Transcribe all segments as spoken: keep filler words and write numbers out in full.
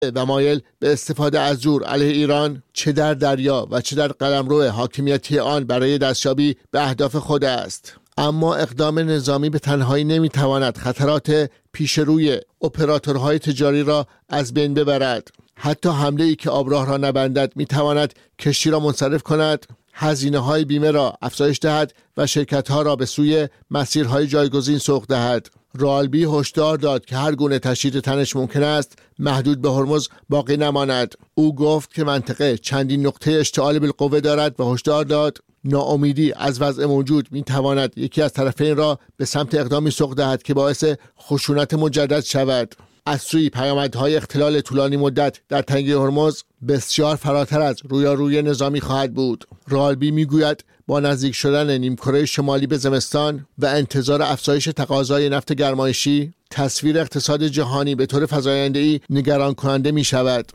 و مایل به استفاده از زور علیه ایران چه در دریا و چه در قلمرو حاکمیتی آن برای دستیابی به اهداف خود است. اما اقدام نظامی به تنهایی نمیتواند خطرات پیش روی اپراتورهای تجاری را از بین ببرد. حتی حمله ای که آبراه را نبندد میتواند کشتی را منصرف کند، هزینه های بیمه را افزایش دهد و شرکت ها را به سوی مسیرهای جایگزین سوق دهد. رالبی هشدار داد که هر گونه تشدید تنش ممکن است محدود به هرمز باقی نماند. او گفت که منطقه چندین نقطه اشتعال بالقوه دارد و هشدار داد ناامیدی از وضع موجود می تواند یکی از طرفین را به سمت اقدامی سوق دهد که باعث خشونت مجدد شود. از سوی پیامدهای اختلال طولانی مدت در تنگه هرمز بسیار فراتر از رویارویی نظامی خواهد بود. رالبی میگوید با نزدیک شدن نیمکره شمالی به زمستان و انتظار افزایش تقاضای نفت گرمایشی، تصویر اقتصاد جهانی به طور فزاینده‌ای نگران کننده می شود.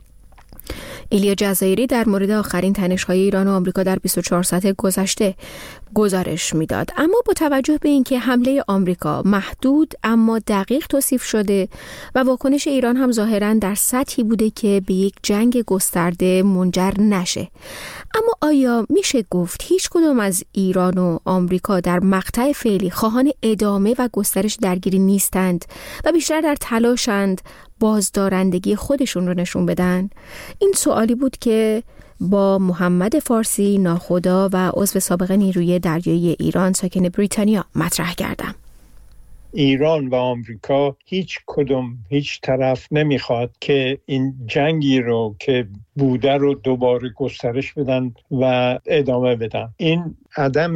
ایلیا جزایری در مورد آخرین تنش‌های ایران و آمریکا در بیست و چهار ساعت گذشته گزارش میداد. اما با توجه به اینکه حمله آمریکا محدود اما دقیق توصیف شده و واکنش ایران هم ظاهراً در سطحی بوده که به یک جنگ گسترده منجر نشه، اما آیا میشه گفت هیچ کدام از ایران و آمریکا در مقطع فعلی خواهان ادامه و گسترش درگیری نیستند و بیشتر در تلاشند بازدارندگی خودشون رو نشون بدن؟ این سوالی بود که با محمد فارسی ناخدا و عضو سابق نیروی دریایی ایران ساکن بریتانیا مطرح کردم. ایران و آمریکا هیچ کدوم هیچ طرف نمیخواد که این جنگی رو که بوده رو دوباره گسترش بدن و ادامه بدن. این عدم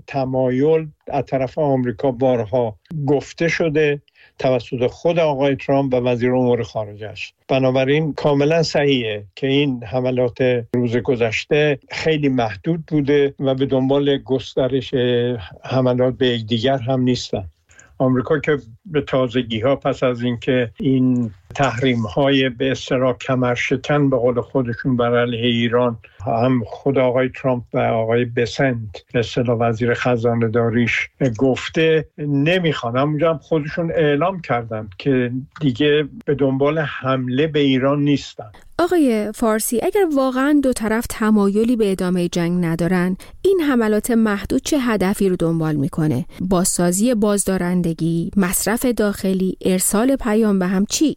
تمایل از طرف آمریکا بارها گفته شده توسط خود آقای ترامپ و وزیر امور خارجه‌اش. بنابراین کاملا صحیحه که این حملات روز گذشته خیلی محدود بوده و به دنبال گسترش حملات به یکدیگر هم نیستن. آمریکا که به تازگی ها پس از اینکه این تحریم های به اصطلاح کمرشکن به قول خودشون بر علیه ایران، هم خود آقای ترامپ و آقای بسنت به اصطلاح وزیر خزانه داریش گفته نمیخوان، همونجا هم خودشون اعلام کردن که دیگه به دنبال حمله به ایران نیستن. آقای فارسی، اگر واقعا دو طرف تمایلی به ادامه جنگ ندارن، این حملات محدود چه هدفی رو دنبال میکنه؟ بازسازی بازدارندگی، مصرف داخلی، ارسال پیام به هم، چی؟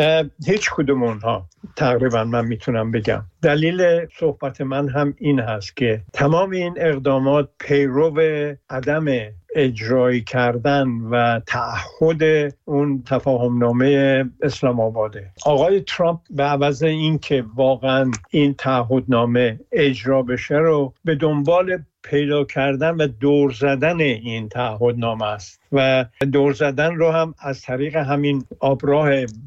هیچ کدوم اونها تقریبا من میتونم بگم. دلیل صحبت من هم این هست که تمام این اقدامات پیرو عدم اجرایی کردن و تعهد اون تفاهمنامه اسلام آباده. آقای ترامپ به عوض این که واقعا این تعهدنامه اجرا بشه رو به دنبال پیدا کردن و دور زدن این تعهدنامه است و دور زدن رو هم از طریق همین آبراه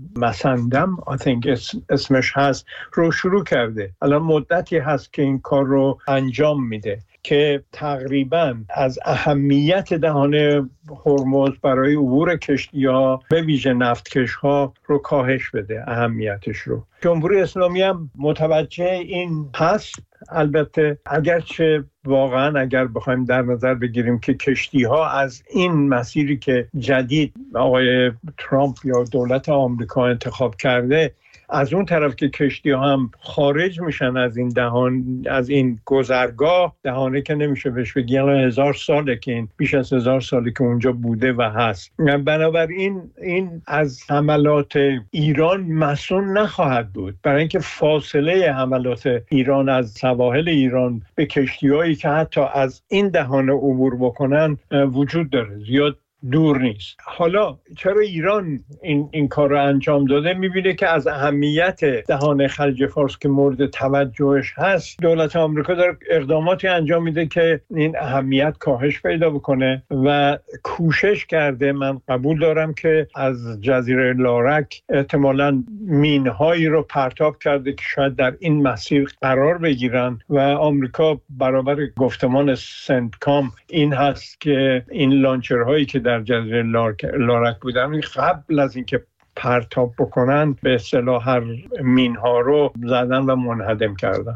مسندم I think اسمش هست رو شروع کرده. الان مدتی هست که این کار رو انجام میده که تقریباً از اهمیت دهان هرمز برای عبور کشتی‌ها به ویژه نفتکش‌ها رو کاهش بده، اهمیتش رو. جمهوری اسلامی هم متوجه این هست. البته اگرچه واقعاً اگر بخوایم در نظر بگیریم که کشتی‌ها از این مسیری که جدید آقای ترامپ یا دولت آمریکا انتخاب کرده، از اون طرف که کشتی ها هم خارج میشن از این دهان، از این گذرگاه، دهانه که نمیشه بهش بگی، الان هزار ساله که این بیش از هزار ساله که اونجا بوده و هست. بنابراین این از حملات ایران مسئول نخواهد بود، برای اینکه فاصله حملات ایران از سواحل ایران به کشتی هایی که حتی از این دهانه عبور بکنن وجود داره، زیاد دور نیست. حالا چرا ایران این این کار رو انجام داده؟ میبینه که از اهمیت دهان خلیج فارس که مورد توجهش هست، دولت آمریکا داره اقداماتی انجام میده که این اهمیت کاهش پیدا بکنه و کوشش کرده. من قبول دارم که از جزیره لارک احتمالاً مینهایی رو پرتاب کرده که شاید در این مسیر قرار بگیرن و آمریکا برابر گفتمان سنتکام این هست که این لانچرهایی که در در جزیره لارک بودن قبل از اینکه پرتاب بکنن به اصطلاح هر مینها رو زدن و منهدم کردن.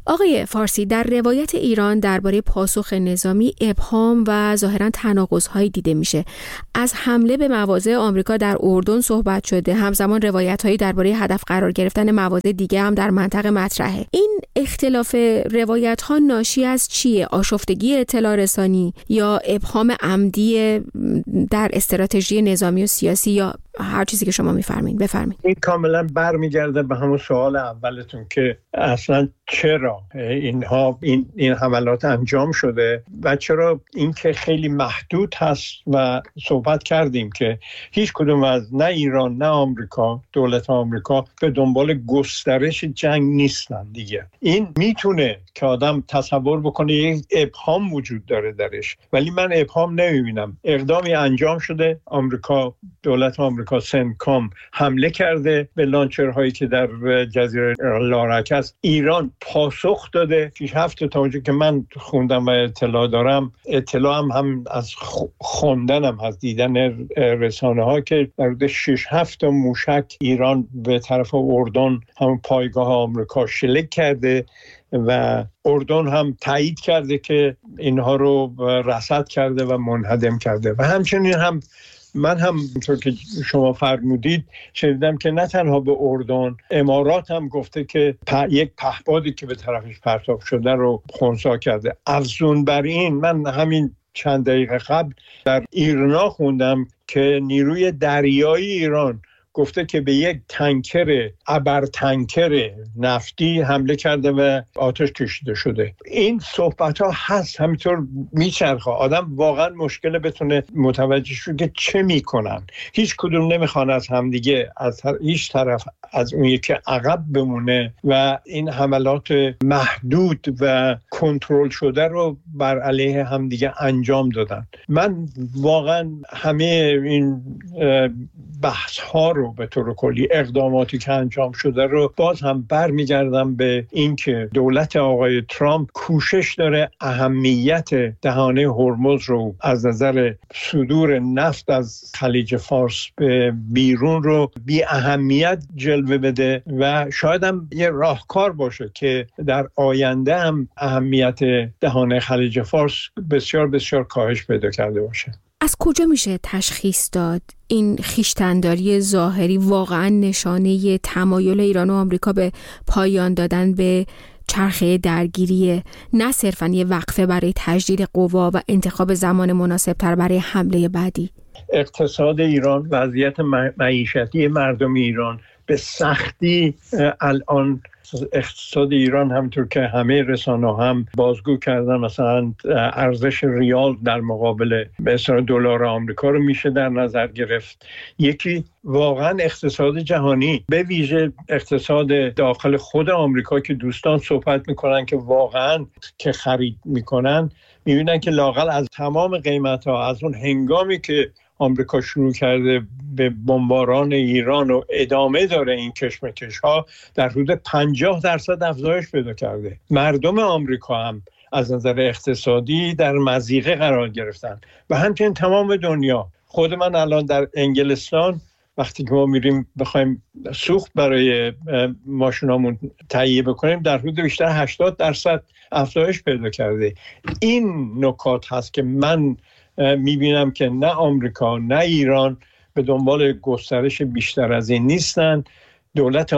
آقای فارسی، در روایت ایران درباره پاسخ نظامی ابهام و ظاهراً تناقض‌هایی دیده میشه. از حمله به مواضع آمریکا در اردن صحبت شده، همزمان روایت‌هایی درباره هدف قرار گرفتن مواضع دیگه هم در منطقه مطرحه. این اختلاف روایت‌ها ناشی از چیه؟ آشفتگی اطلاع رسانی یا ابهام عمدی در استراتژی نظامی و سیاسی یا هر چیزی که شما می‌فرمایید؟ بفرمایید. این کاملا برمیگرده به همون سوال اولتون که اصلا چرا اینها این این حملات انجام شده و چرا این که خیلی محدود هست و صحبت کردیم که هیچ کدوم از نه ایران نه آمریکا، دولت آمریکا به دنبال گسترش جنگ نیستن دیگه. این میتونه که آدم تصور بکنه یک ابهام وجود داره درش، ولی من ابهام نمیبینم. اقدامی انجام شده، آمریکا، دولت آمریکا سنتکام حمله کرده به لانچرهایی که در جزیره لارک است. ایران پاسخ داده. شش هفت تا اونجا که من خوندم و اطلاع دارم، اطلاع هم, هم از خوندنم از دیدن رسانه ها که در حدود شش هفت تا موشک ایران به طرف اردن هم پایگاه آمریکا شلیک کرده و اردن هم تایید کرده که اینها رو رصد کرده و منهدم کرده. و همچنین هم من هم اونطور که شما فرمودید شنیدم که نه تنها به اردن، امارات هم گفته که یک پهپادی که به طرفش پرتاب شده رو خنثی کرده. افزون بر این، من همین چند دقیقه قبل در ایرنا خوندم که نیروی دریایی ایران گفته که به یک تانکر ابر تانکر نفتی حمله کرده و آتش کشیده شده. این صحبت ها هست، همینطور میچرخه. آدم واقعا مشکل بتونه متوجه شد که چه میکنن. هیچ کدوم نمیخوان از همدیگه از هیچ طرف از اون یکی عقب بمونه و این حملات محدود و کنترل شده رو بر علیه همدیگه انجام دادن. من واقعا همه این بحث ها رو به طور کلی، اقداماتی که انجام شده رو باز هم برمیگردم به اینکه دولت آقای ترامپ کوشش داره اهمیت دهانه هرمز رو از نظر صدور نفت از خلیج فارس به بیرون رو بی اهمیت جلوه بده و شاید هم یه راهکار باشه که در آینده هم اهمیت دهانه خلیج فارس بسیار بسیار کاهش پیدا کرده باشه. از کجا میشه تشخیص داد این خویشتن‌داری ظاهری واقعا نشانه تمایل ایران و آمریکا به پایان دادن به چرخه درگیری، نه صرفاً یه وقفه برای تجدید قوا و انتخاب زمان مناسب‌تر برای حمله بعدی؟ اقتصاد ایران، وضعیت معیشتی مردم ایران به سختی الان اقتصاد ایران همونطور که همه رسانه هم بازگو کردن، مثلا ارزش ریال در مقابل مثلا دلار آمریکا رو میشه در نظر گرفت. یکی واقعا اقتصاد جهانی، به ویژه اقتصاد داخل خود آمریکا که دوستان صحبت میکنن که واقعا که خرید میکنن میبینن که لااقل از تمام قیمت ها، از اون هنگامی که آمریکا شروع کرده به بمباران ایران و ادامه داره این کشمکش ها، در حدود پنجاه درصد افزایش پیدا کرده. مردم آمریکا هم از نظر اقتصادی در مضیقه قرار گرفتن و همچنین تمام دنیا. خود من الان در انگلستان وقتی که ما میریم بخوایم سوخت برای ماشینامون تهیه بکنیم، در حدود بیشتر هشتاد درصد افزایش پیدا کرده. این نکات هست که من میبینم که نه آمریکا نه ایران به دنبال گسترش بیشتر از این نیستن. دولت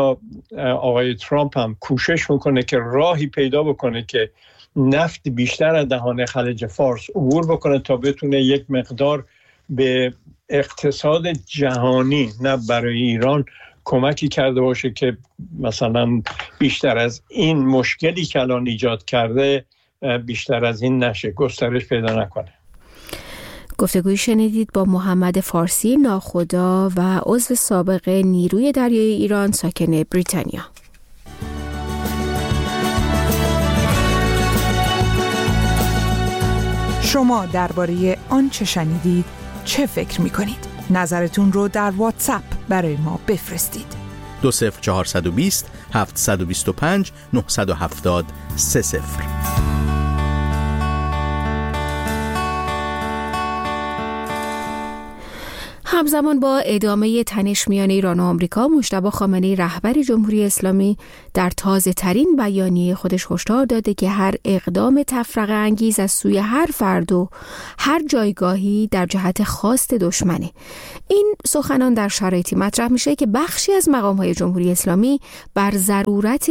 آقای ترامپ هم کوشش میکنه که راهی پیدا بکنه که نفت بیشتر از دهانه خلیج فارس عبور بکنه تا بتونه یک مقدار به اقتصاد جهانی، نه برای ایران، کمکی کرده باشه که مثلا بیشتر از این مشکلی که الان ایجاد کرده بیشتر از این نشه، گسترش پیدا نکنه. گفتگوی شنیدید با محمد فارسی، ناخدا و عضو سابق نیروی دریایی ایران ساکن بریتانیا. شما درباره آنچه شنیدید چه فکر می‌کنید؟ نظرتون رو در واتساپ برای ما بفرستید. دو صفر چهارصد و بیست هفتصد و بیست و پنج نهصد و هفتاد سه صفر. همزمان با ادامه تنش میان ایران و آمریکا، مجتبی خامنه‌ای رهبر جمهوری اسلامی در تازه ترین بیانیه خودش هشدار داده که هر اقدام تفرقه انگیز از سوی هر فرد و هر جایگاهی در جهت خواست دشمنه. این سخنان در شرایطی مطرح میشه که بخشی از مقام‌های جمهوری اسلامی بر ضرورت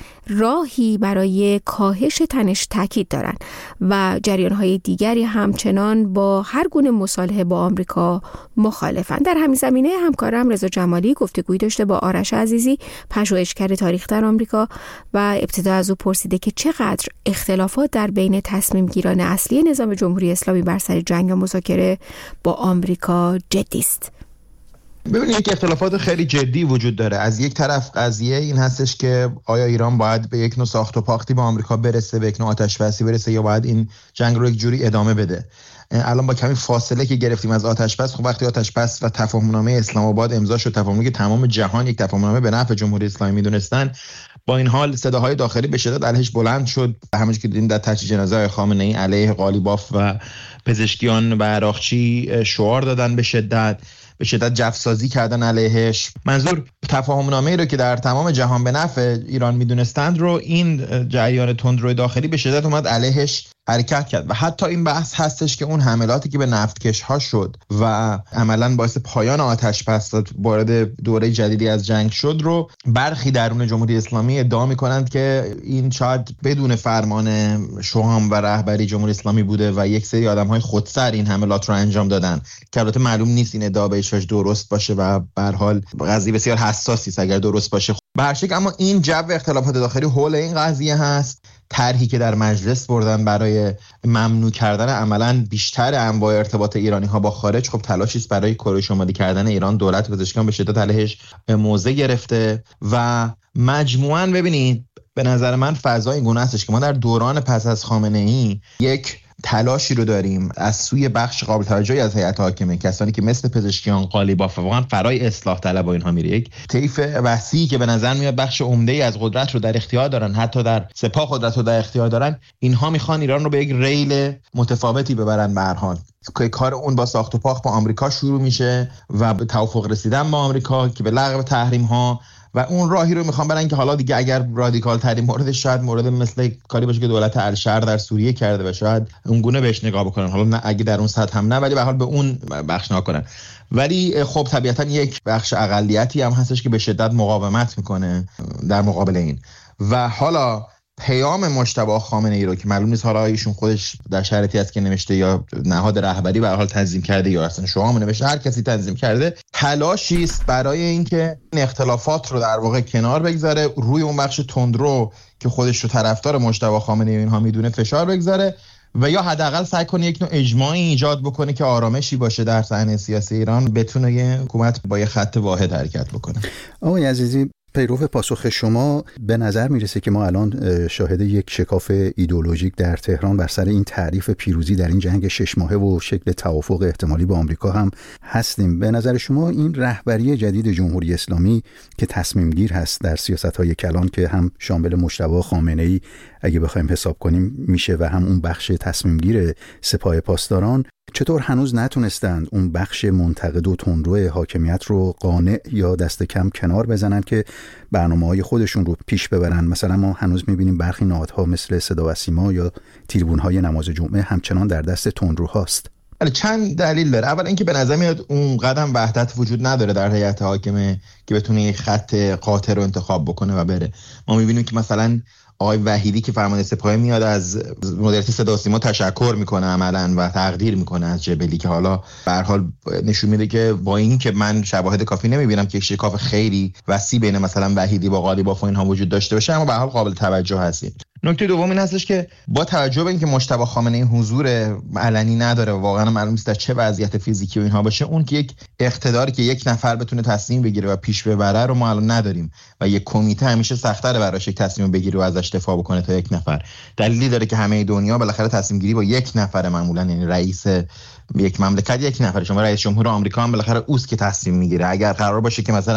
راهی برای کاهش تنش تاکید دارند و جریان‌های دیگری همچنان با هر گونه مصالحه با آمریکا مخالفند. در همین زمینه همکارم رضا جمالی گفتگویی داشته با آرش عزیزی، پژوهشگر تاریخ در آمریکا، و ابتدا از او پرسیده که چقدر اختلافات در بین تصمیم گیران اصلی نظام جمهوری اسلامی بر سر جنگ و مذاکره با آمریکا جدی است. ببینید، یک اختلافات خیلی جدی وجود داره. از یک طرف قضیه این هستش که آیا ایران باید به یک نوع ساخت و پاختی با آمریکا برسه، به یک نوع آتش بسی برسه، یا باید این جنگ رو یک جوری ادامه بده. الان با کمی فاصله که گرفتیم از آتش بس، خب وقتی آتش بس و تفاهمنامه اسلام آباد امضا شد، تفاهمی که تمام جهان یک تفاهمنامه به نفع جمهوری اسلامی میدونستن، با این حال صداهای داخلی به شدت علیهش بلند شد. همونجوری که دیدیم در تجهیز جنازه خامنه‌ای علیه قالیباف و پزشکیان و عراقچی شعار دادن، به شدت به شدت جفسازی کردن علیهش. منظور تفاهمنامه‌ای رو که در تمام جهان به نفع ایران میدونستند رو این جریان تندروی داخلی به شدت اومد علیهش حرکت کرد. و حتی این بحث هستش که اون حملاتی که به نفتکش‌ها شد و عملاً باعث پایان آتش بس وارد دوره جدیدی از جنگ شد رو برخی درون جمهوری اسلامی ادعا می‌کنند که این شاید بدون فرمان شوام و رهبری جمهوری اسلامی بوده و یک سری آدم‌های خودسر این حملات رو انجام دادن، که البته معلوم نیست این ادعا به هیچ درست باشه و به هر حال قضیه بسیار حساسی است اگر درست باشه. به هر شکل اما این جو اختلافات داخلی حول این قضیه هست. طرحی که در مجلس بردن برای ممنوع کردن عملاً بیشتر انواع ارتباط ایرانی ها با خارج، خب تلاشی است برای کره شمالی کردن ایران. دولت پزشکیان به شدت علیهش موضع گرفته و مجموعاً ببینید به نظر من فضا این گونه استش که ما در دوران پس از خامنه‌ای یک تلاشی رو داریم از سوی بخش قابل توجهی از هیئت حاکمه، کسانی که مثل پزشکیان، قالیباف واقعا فرای اصلاح طلب و اینها میره، یک طیف وسیعی که به نظر میاد بخش عمده‌ای از قدرت رو در اختیار دارن، حتی در سپاه قدرت رو در اختیار دارن. اینها میخوان ایران رو به یک ریل متفاوتی ببرن. به هر حال که کار اون با ساخت و پاخت با آمریکا شروع میشه و به توافق رسیدن با آمریکا که به لغو تحریم ها، و اون راهی رو میخوام برن که حالا دیگه اگر رادیکال ترین موردش شاید مورد مثل کاری باشه که دولت الشر در سوریه کرده و شاید اون گونه بهش نگاه بکنن، حالا نه اگه در اون سطح هم نه، ولی به هر حال به اون بخش نگاه کنن. ولی خب طبیعتا یک بخش اقلیتی هم هستش که به شدت مقاومت میکنه در مقابل این. و حالا پیام مجتبی خامنه‌ای رو که معلوم نیست حالا ایشون خودش در شرایطی است که نوشته یا نهاد رهبری به هر حال تنظیم کرده یا اصلا شما نوشته، هر کسی تنظیم کرده، تلاشی است برای اینکه این اختلافات رو در واقع کنار بگذاره، روی اون بخش تندرو که خودش رو طرفدار مجتبی خامنه‌ای اینها میدونه فشار بگذاره و یا حداقل سعی کنه یک نوع اجماعی ایجاد بکنه که آرامشی باشه در صحنه سیاسی ایران، بتونه یه حکومت با یه خط واحد حرکت بکنه. آقای عزیزی، پیرو پاسخ شما به نظر میرسه که ما الان شاهد یک شکاف ایدئولوژیک در تهران بر سر این تعریف پیروزی در این جنگ شش ماهه و شکل توافق احتمالی با آمریکا هم هستیم. به نظر شما این رهبری جدید جمهوری اسلامی که تصمیم گیر هست در سیاست‌های کلان که هم شامل مجتبی خامنه‌ای اگه بخوایم حساب کنیم میشه و هم اون بخش تصمیم گیر سپاه پاسداران، چطور هنوز نتونستند اون بخش منتقد و تندرو حاکمیت رو قانع یا دست کم کنار بزنن که برنامه‌های خودشون رو پیش ببرن؟ مثلا ما هنوز می‌بینیم برخی نهادها مثل صدا و سیما یا تریبون‌های نماز جمعه همچنان در دست تندروهاست. چند دلیل داره. اول اینکه به نظر میاد اون قدم وحدت وجود نداره در هیئت حاکمه که بتونه یک خط قاطع رو انتخاب بکنه و بره. ما می‌بینیم که مثلا آقای وحیدی که فرمانده سپاه میاد از مدیریت صدا و سیما تشکر میکنه عملاً و تقدیر میکنه از جبلی، که حالا به هر حال نشون میده که با این که من شواهد کافی نمیبینم که شکاف خیلی وسیع بین مثلا وحیدی با قالیباف و اینها وجود داشته باشه، اما به هر حال قابل توجه هستیم. نکته دوم این هستش که با توجه به اینکه مجتبی خامنه‌ای حضور علنی نداره و واقعا معلوم نیست در چه وضعیت فیزیکی و اینها باشه، اون که یک اقتداری که یک نفر بتونه تصمیم بگیره و پیش ببره رو ما الان نداریم و یک کمیته همیشه سخت‌تره براش یک تصمیم بگیره و ازش دفاع بکنه تا یک نفر. دلیلی داره که همه دنیا بالاخره تصمیم گیری با یک نفر معمولا، یعنی رئیس یک مملکت یک نفر. شما رئیس جمهور آمریکا هم بالاخره اوست که تصمیم میگیره. اگر قرار باشه که مثلا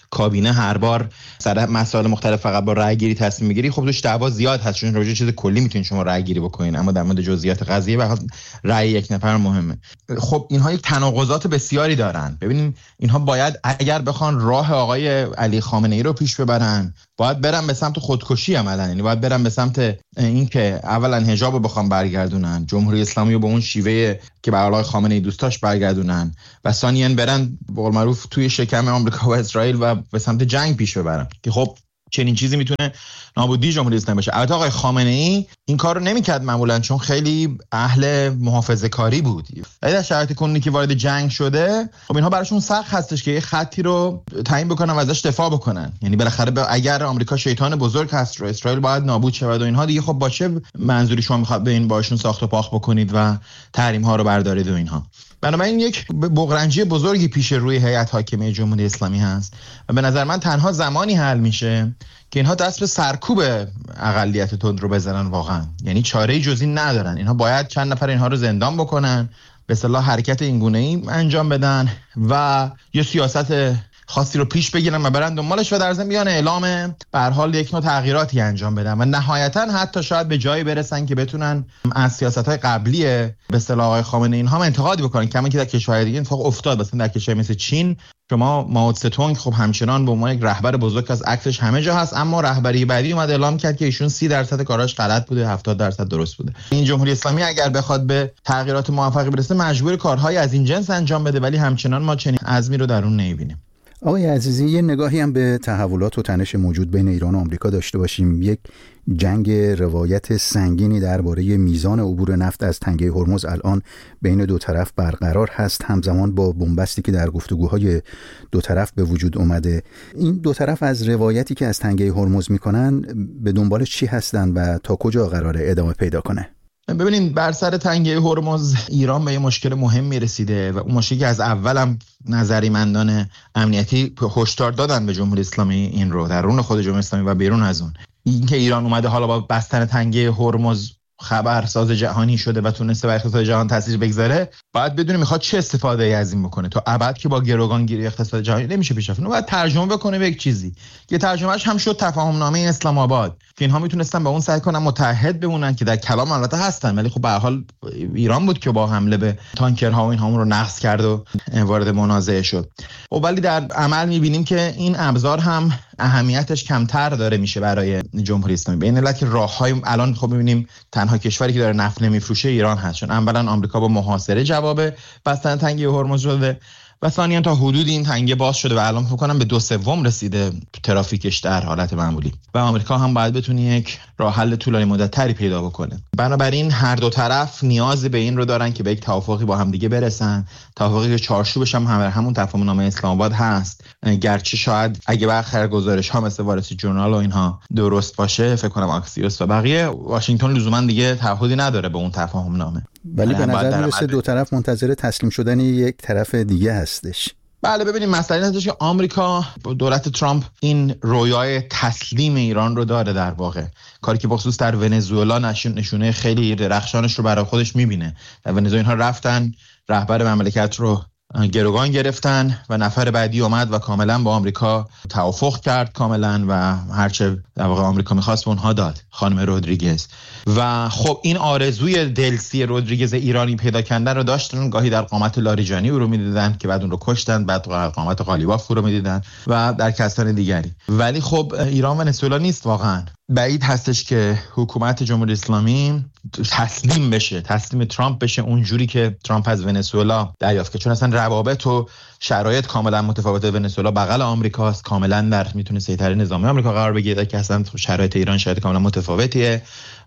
کابینه هر بار سر مسائل مختلف فقط با رأی گیری تصمیم میگیری، خب توش دعوا زیاد هست، چون راجع چیز کلی میتونید شما رأی گیری بکنین، اما در مورد جزئیات قضیه واقعا رأی یک نفر مهمه. خب اینها یک تناقضات بسیاری دارن. ببینین اینها باید اگر بخوان راه آقای علی خامنه ای رو پیش ببرن، باید برن به سمت خودکشی عملاً، یعنی باید برن به سمت اینکه اولا حجاب رو بخوام برگردونن، جمهوری اسلامی رو به اون شیوه که به آقای خامنه ای دوست داشت برگردونن، و ثانیاً برن به قول معروف توی شکم آمریکا و اسرائیل و به سمت جنگ پیش ببرن که خب چنین چیزی میتونه نابودی جمهوری اسلامی بشه. البته آقای خامنه ای این کارو نمیکرد معمولا، چون خیلی اهل محافظه کاری بود. ولی در شرایط کنونی که وارد جنگ شده، خب اینها براشون سخت هستش که یه خطی رو تعیین بکنن و ازش دفاع بکنن. یعنی بالاخره اگر آمریکا شیطان بزرگ هست و اسرائیل باید نابود شود و اینها دیگه، خب با چه منظوری شما میخواد به این باشون ساخت و پاخت بکنید و تحریم ها رو بردارید و اینها؟ بنابراین یک بغرنجی بزرگی پیش روی هیئت حاکمه جمهوری اسلامی هست و به نظر من تنها زمانی حل میشه که اینها دست به سرکوب اقلیت تند رو بزنن واقعا. یعنی چاره‌ای جز این ندارن. اینها باید چند نفر اینها رو زندان بکنن، به اصطلاح حرکت اینگونه‌ای انجام بدن و یه سیاست خاصی رو پیش بگیرن و برن دنبالش و در ضمن بیان اعلام به هر حال یک نوع تغییراتی انجام بدن و نهایتا حتی شاید به جایی برسن که بتونن از سیاست‌های قبلی به اصطلاح آقای خامنه ای اینها انتقاد بکنن، کما که در کشورهای دیگه اتفاق افتاد. مثلا در کشور مثل چین شما مائو تسه خب همچنان به عنوان یک رهبر بزرگ از عکسش همه جا هست، اما رهبری بعدی اومد اعلام کرد که ایشون سی درصد کاراش غلط بوده، هفتاد درصد درست بوده. این جمهوری اسلامی اگر بخواد به تغییرات موفقی برسه مجبور کارهای از این جنس انجام بده، ولی همچنان ما چنین عزمی رو در اون نمی‌بینیم. آقای عزیزی، یه نگاهی هم به تحولات و تنش موجود بین ایران و آمریکا داشته باشیم. یک جنگ روایت سنگینی درباره میزان عبور نفت از تنگه هرمز الان بین دو طرف برقرار هست، همزمان با بنبستی که در گفتگوهای دو طرف به وجود اومده. این دو طرف از روایتی که از تنگه هرمز میکنن به دنبال چی هستن و تا کجا قراره ادامه پیدا کنه؟ ببینید، بر سر تنگه هرمز ایران به یه مشکل مهمی رسیده و اون مشکلی که از اولم نظریمندان امنیتی هشدار دادن به جمهوری اسلامی این رو درون خود جمهوری اسلامی و بیرون از اون، اینکه ایران اومده حالا با بستن تنگه هرمز خبرساز جهانی شده و تونسته بر اقتصاد جهان تاثیر بگذاره، باید بدونه میخواد چه استفاده ای از این بکنه. تا ابد که با گروگانگیری اقتصاد جهانی نمیشه پیش رفت. باید ترجمه بکنه به یک چیزی که ترجمهش هم شد تفاهم نامه اسلام آباد، که اینها میتونستن با اون سعی کنن متحد بمونن، که در کلام البته هستن، ولی خب به هر حال ایران بود که با حمله به تانکرها و اینها رو نقض کرد و وارد منازعه شد. و ولی در عمل میبینیم که این ابزار هم اهمیتش کمتر داره میشه برای جمهوری اسلامی. به این علت که راههای الان خب میبینیم تنها کشوری که داره نفت نمیفروشه ایران هست، چون اولا آمریکا با محاصره جواب بستن تنگه هرمز شده و ثانیاً تا حدود این تنگه باز شده و الان فکر کنم به دو سوم رسیده ترافیکش در حالت معمولی و آمریکا هم باید بتونه یک راه حل طولانی مدت تری پیدا بکنه. بنابراین هر دو طرف نیاز به این رو دارن که به یک توافقی با هم دیگه برسن، توافقی که چارچوبش هم همون تفاهم نامه اسلام آباد هست، گرچه شاید اگه برخلاف گزارش ها مثل وارسی جورنال و اینها درست باشه، فکر کنم آکسیوس و بقیه، واشنگتن لزوما دیگه تعهدی نداره به اون تفاهم نامه، ولی به نظر میرسه دو طرف منتظر تسلیم شدن یک طرف دیگه هستش. بله، ببینیم مسئله اینه که آمریکا، دولت ترامپ این رویای تسلیم ایران رو داره، در واقع کاری که بخصوص در ونزوئلا نشونه خیلی درخشانش رو برای خودش میبینه. در ونزوئلا رفتن رهبر مملکت رو گروگان گرفتن و نفر بعدی اومد و کاملا با آمریکا توافق کرد کاملا و هرچه در واقع آمریکا می‌خواست به اونها داد، خانم رودریگز. و خب این آرزوی دلسی رودریگز ایرانی پیدا کردن رو داشتن، گاهی در قامت لاریجانی او رو می‌دیدن که بعد اون رو کشتن، بعد در قامت قالیباف رو می‌دیدن و در کسان دیگری. ولی خب ایران ونزوئلا نیست واقعا. بعید هستش که حکومت جمهوری اسلامی تسلیم بشه، تسلیم ترامپ بشه اونجوری که ترامپ از ونزوئلا دریافت کرد، چون اصلا روابط و شرایط کاملا متفاوته. ونزوئلا بغل آمریکاست، کاملا در میتونه سیطره نظامی آمریکا قرار بگیره، که اصلا شرایط ایران شرایط کاملا متفاوتیه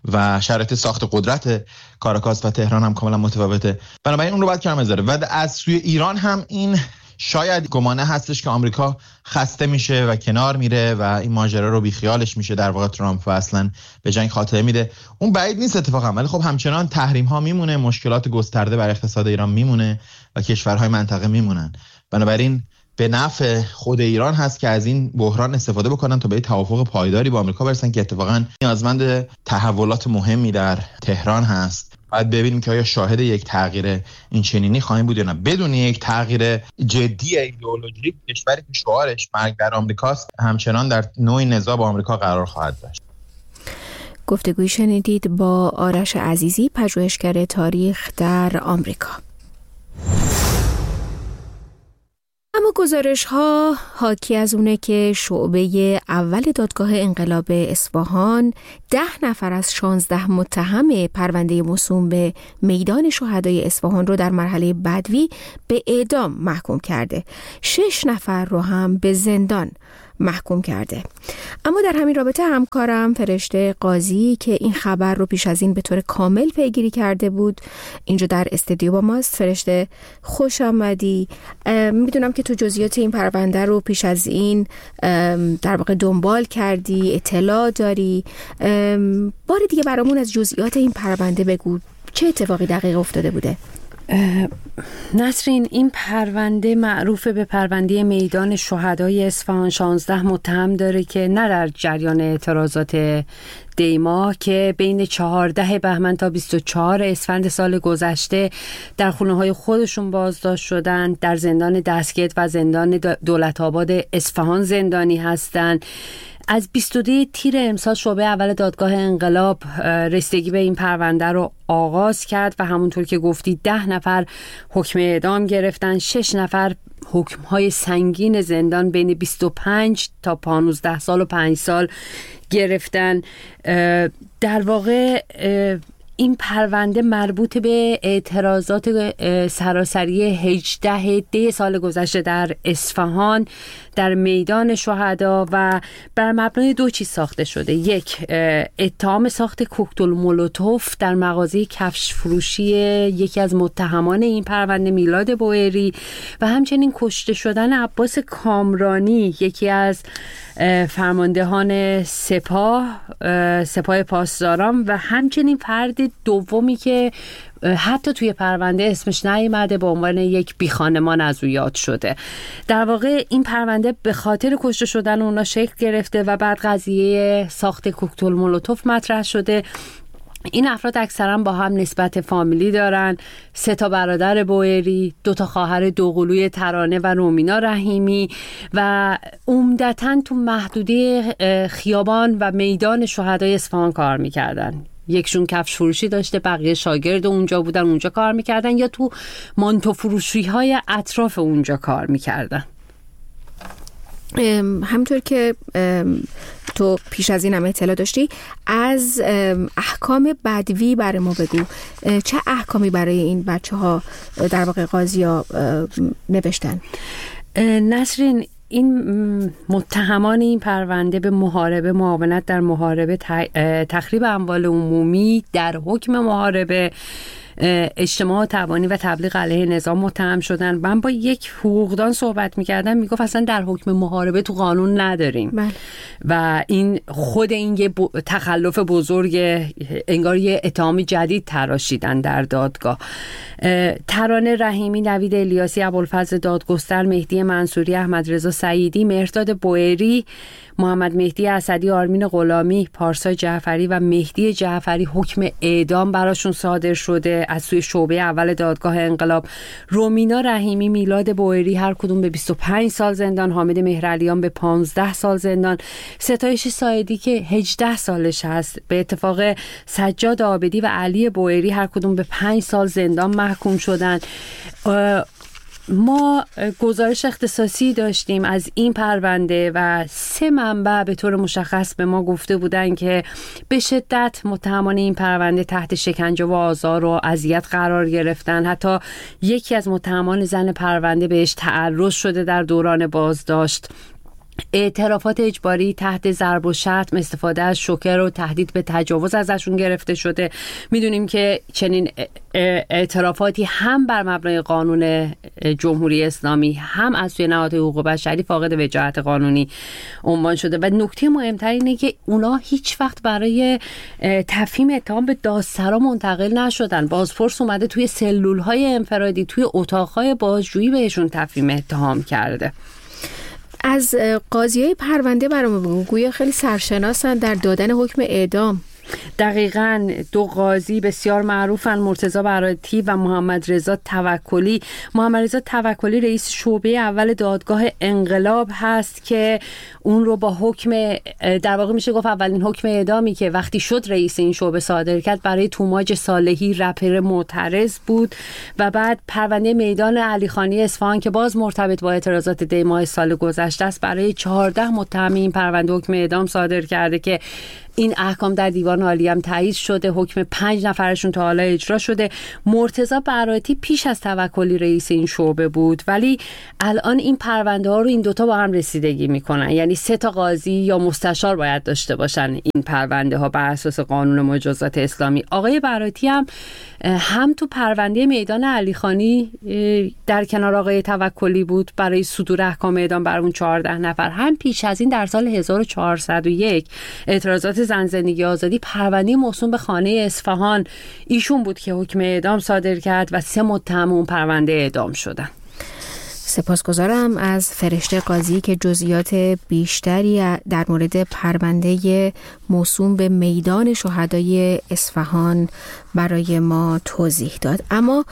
و شرایط ساخت قدرت کاراکاس و تهران هم کاملا متفاوته. بنابراین اون رو باید کنار بذاره. و از سوی ایران هم این شاید گمانه هستش که آمریکا خسته میشه و کنار میره و این ماجرا رو بیخیالش میشه، در واقع ترامپ و اصلا به جنگ خاتمه میده. اون بعید نیست اتفاقا، ولی خب همچنان تحریم ها میمونه، مشکلات گسترده بر اقتصاد ایران میمونه و کشورهای منطقه میمونن. بنابراین به نفع خود ایران هست که از این بحران استفاده بکنن تا به توافق پایداری با آمریکا برسن، که اتفاقا نیازمند تحولات مهمی در تهران هست باید ببینیم که آیا شاهد یک تغییر این چنینی خواهیم بود یا نه. بدون یک تغییر جدی ایدئولوژیک، کشوری که شعارش مرگ بر آمریکاست همچنان در نوع نزاع با آمریکا قرار خواهد داشت. گفتگوی شنیدید با آرش عزیزی، پژوهشگر تاریخ در آمریکا. اما گزارش ها حاکی از اونه که شعبه اول دادگاه انقلاب اصفهان ده نفر از شانزده متهم پرونده موسوم به میدان شهدای اصفهان رو در مرحله بدوی به اعدام محکوم کرده. شش نفر رو هم به زندان محکوم کرده. اما در همین رابطه همکارم فرشته قاضی که این خبر رو پیش از این به طور کامل پیگیری کرده بود اینجا در استودیو با ماست. فرشته خوش آمدی. میدونم که تو جزئیات این پرونده رو پیش از این در واقع دنبال کردی، اطلاع داری. بار دیگه برامون از جزئیات این پرونده بگو، چه اتفاقی دقیق افتاده بوده؟ نسرین، این پرونده معروف به پرونده میدان شهدای اصفهان شانزده متهم داره که نه در جریان اعتراضات دیما که بین چهارده بهمن تا بیست و چهار اسفند سال گذشته در خونه های خودشون بازداشت شدن، در زندان دستگید و زندان دولت آباد اصفهان زندانی هستند. از بیست و دو تیر امسال شعبه اول دادگاه انقلاب رسیدگی به این پرونده رو آغاز کرد و همونطور که گفتی ده نفر حکم اعدام گرفتن، شش نفر حکم‌های سنگین زندان بین بیست و پنج تا پانزده سال و پنج سال گرفتن. در واقع این پرونده مربوط به اعتراضات سراسری هجده دی سال گذشته در اصفهان در میدان شهدا و بر مبنای دو چیز ساخته شده. یک، اتهام ساخت کوکتل مولوتوف در مغازه کفش فروشی یکی از متهمان این پرونده میلاد بوئری و همچنین کشته شدن عباس کامرانی، یکی از فرماندهان سپاه سپاه پاسداران و همچنین فرد دومی که حتی توی پرونده اسمش نیامده به عنوان یک بیخانمان از او یاد شده. در واقع این پرونده به خاطر کشته شدن اونا شکل گرفته و بعد قضیه ساخت کوکتل مولوتوف مطرح شده. این افراد اکثرا با هم نسبت فامیلی دارن. سه تا برادر بوئری، دو تا خواهر دوقلوی ترانه و رومینا رحیمی و عمدتاً تو محدوده خیابان و میدان شهدای اصفهان کار میکردن. یکشون کفش فروشی داشته، بقیه شاگرد اونجا بودن، اونجا کار میکردن یا تو مانتو فروشی های اطراف اونجا کار میکردن. همونطور که تو پیش از این هم اطلاع داشتی، از احکام بدوی برای ما بگو. چه احکامی برای این بچه ها در واقع قاضی ها نوشتن؟ نسرین، این متهمان این پرونده به محاربه، معاونت در محاربه، تخریب اموال عمومی در حکم محاربه، اجتماع توانی و تبلیغ علیه نظام متهم شدن. من با یک حقوقدان صحبت می‌کردم، میگفت اصلا در حکم محاربه تو قانون نداریم. بله. و این خود این یه تخلف بزرگ، انگار یه اتهام جدید تراشیدن در دادگاه. ترانه رحیمی، نوید الیاسی، ابوالفضل دادگستر، مهدی منصوری، احمد رضا سعیدی، مهرداد بوئری، محمد مهدی اسدی، آرمین غلامی، پارسا جعفری و مهدی جعفری حکم اعدام براشون صادر شده از سوی شعبه اول دادگاه انقلاب. رومینا رحیمی، میلاد بوئری هر کدوم به بیست و پنج سال زندان، حامد مهرعلیان به پانزده سال زندان، ستایش سایدی که هجده سالش هست به اتفاق سجاد عابدی و علی بوئری هر کدوم به پنج سال زندان محکوم شدن. ما گزارش اختصاصی داشتیم از این پرونده و سه منبع به طور مشخص به ما گفته بودن که به شدت متهمان این پرونده تحت شکنجه و آزار و اذیت قرار گرفتن. حتی یکی از متهمان زن پرونده بهش تعرض شده در دوران بازداشت. اعترافات اجباری تحت ضرب و شتم، استفاده از شوکر و تهدید به تجاوز ازشون گرفته شده. میدونیم که چنین اعترافاتی هم بر مبنای قانون جمهوری اسلامی هم از سوی نهادهای حقوق بشری فاقد وجاهت قانونی عنوان شده و نکته مهمتر اینه که اونا هیچ وقت برای تفهیم اتهام به دادسرا منتقل نشدن. بازپرس اومده توی سلول‌های انفرادی، توی اتاق‌های بازجویی بهشون تفهیم اتهام کرده. از قاضیای پرونده برام بگو، گویا خیلی سرشناسن در دادن حکم اعدام. دقیقاً دو قاضی بسیار معروفن، مرتضی برایتی و محمد رضا توکلی. محمد رضا توکلی رئیس شعبه اول دادگاه انقلاب هست که اون رو با حکم، در واقع میشه گفت اولین حکم اعدامی که وقتی شد رئیس این شعبه صادر کرد برای توماج صالحی رپر معترض بود و بعد پرونده میدان علیخانی اصفهان که باز مرتبط با اعتراضات دی ماه سال گذشته است برای چهارده متهم این پرونده حکم اعدام صادر کرده که این احکام در دیوان عالی هم تایید شده. حکم پنج نفرشون تا حالا اجرا شده. مرتضی برایتی پیش از توکلی رئیس این شعبه بود، ولی الان این پرونده ها رو این دوتا با هم رسیدگی میکنن، یعنی سه تا قاضی یا مستشار باید داشته باشن این پرونده ها بر اساس قانون مجازات اسلامی. آقای برایتی هم هم تو پرونده میدان علیخانی در کنار آقای توکلی بود برای صدور احکام اعدام بر اون چهارده نفر، هم پیش از این در سال هزار و چهارصد و یک اعتراضات زن زندگی آزادی پرونده موسوم به خانه اصفهان ایشون بود که حکم اعدام صادر کرد و سه متهم اون پرونده اعدام شدن. سپاسگزارم از فرشته قاضی که جزئیات بیشتری در مورد پرونده موسوم به میدان شهدای اصفهان برای ما توضیح داد. اما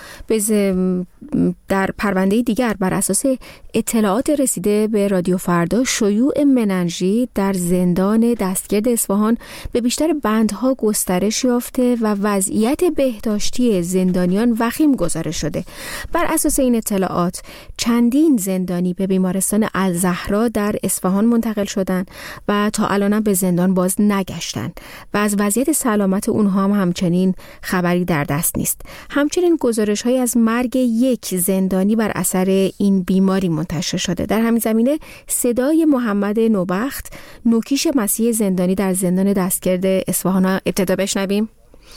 در پرونده دیگر بر اساس اطلاعات رسیده به رادیو فردا، شیوع مننژیت در زندان دستگرد اصفهان به بیشتر بندها گسترش یافته و وضعیت بهداشتی زندانیان وخیم گزارش شده. بر اساس این اطلاعات چندین زندانی به بیمارستان الزهرا در اصفهان منتقل شدند و تا الان به زندان باز نگشتند و از وضعیت سلامت اونها هم همچنین خبری در دست نیست. همچنین گزارش‌هایی از مرگ یک زندانی بر اثر این بیماری منتشر شده. در همین زمینه صدای محمد نوبخت، نوکیش مسیح زندانی در زندان دستگرد اصفهان ابتدا بشنویم.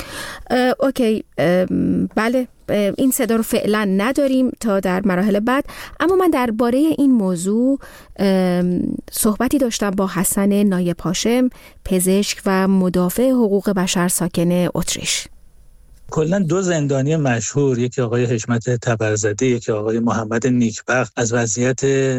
اوکی، بله، این صدا رو فعلا نداریم تا در مراحل بعد، اما من درباره این موضوع صحبتی داشتم با حسن نایب هاشم، پزشک و مدافع حقوق بشر ساکن اتریش. کلا دو زندانی مشهور، یکی آقای حشمت تبرزده، یکی آقای محمد نیکبخت، از وضعیت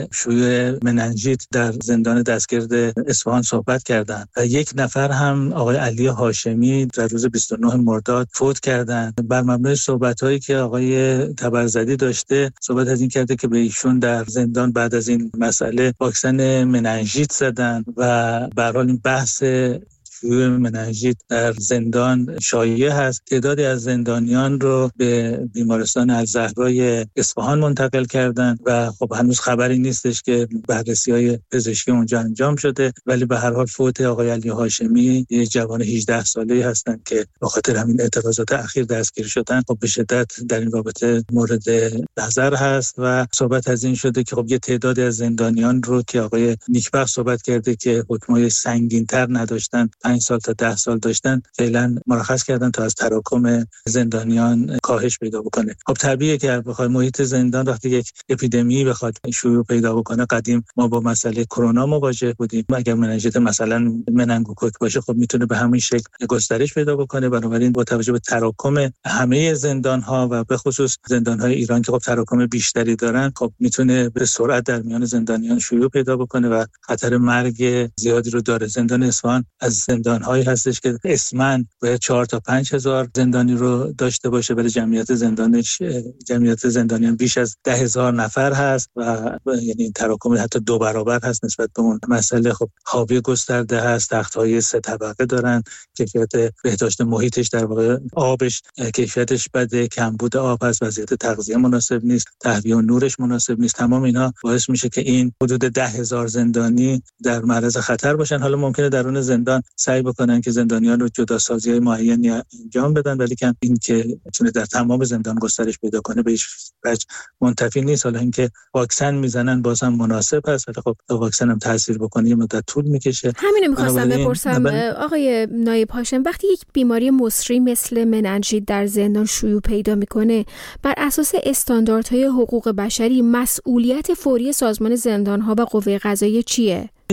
شیوع مننژیت در زندان دستگرد اصفهان صحبت کردند و یک نفر هم آقای علی هاشمی در روز بیست و نه مرداد فوت کردند. بر مبنای صحبت‌هایی که آقای تبرزده داشته، صحبت از این کرده که به ایشون در زندان بعد از این مسئله واکسن مننژیت زدن و به هر حال این بحث شیوع مننژیت در زندان شایع هست. تعدادی از زندانیان رو به بیمارستان الزهرای اصفهان منتقل کردند و خب هنوز خبری نیستش که بررسی‌های پزشکی اونجا انجام شده، ولی به هر حال فوت آقای علی هاشمی، یک جوان هجده ساله‌ای هستند که به خاطر همین اعتراضات اخیر دستگیر شدن. خب به شدت در این رابطه مورد نظر هست و صحبت از این شده که خب یه تعدادی از زندانیان رو که آقای نیکبخت صحبت کرده که حکمای سنگین‌تر نداشتن، پنج سال تا ده سال داشتن، فعلا مرخص کردن تا از تراکم زندانیان کاهش پیدا بکنه. خب طبیعیه که بخواد محیط زندان وقتی یک اپیدمی بخواد شیوع پیدا بکنه، قدیم ما با مسئله کرونا مواجه بودیم، اگر مننژیت مثلا مننگوکوک باشه خب میتونه به همین شکل گسترش پیدا بکنه. بنابراین با توجه به تراکم همه زندان‌ها و به خصوص زندان‌های ایران که خب تراکم بیشتری دارن، خب میتونه به سرعت در میان زندانیان شیوع پیدا بکنه و خطر مرگ زیادی رو داره. زندان اصفهان از زندان‌هایی هستش که اسمن باید چهار تا پنج هزار زندانی رو داشته باشه، ولی جمعیت زندانش جمعیت زندانیان بیش از ده هزار نفر هست و یعنی تراکم حتی دو برابر هست نسبت به اون مسئله. خب حاوی گسترده هست، تخت‌های سه طبقه دارن، کیفیت بهداشت محیطش در واقع آبش کیفیتش بده، کمبود آب هست، وضعیت تغذیه مناسب نیست، تهویه و نورش مناسب نیست. تمام اینا باعث میشه که این حدود ده هزار زندانی در معرض خطر باشن. حالا ممکنه درون زندان سعی بکنن که زندانیان رو جداسازی‌های معینی انجام بدن، ولی که این که میتونه در تمام زندان گسترش پیدا کنه به هیچ وجه منتفی نیست. حالا اینکه واکسن میزنن بازم مناسب هست، ولی خب تا واکسن هم تاثیر بکنه یه مدت طول میکشه. همین می‌خواستم بپرسم آقای نایب هاشم، وقتی یک بیماری مصری مثل مننژیت در زندان شیوع پیدا میکنه، بر اساس استانداردهای حقوق بشری مسئولیت فوری سازمان زندان‌ها و قوه قضاییه چیه؟